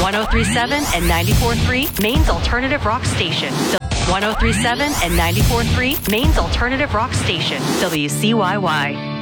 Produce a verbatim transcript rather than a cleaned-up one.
one oh three point seven and ninety-four point three, Maine's alternative rock station. one oh three point seven and ninety-four point three, Maine's alternative rock station. W C Y Y.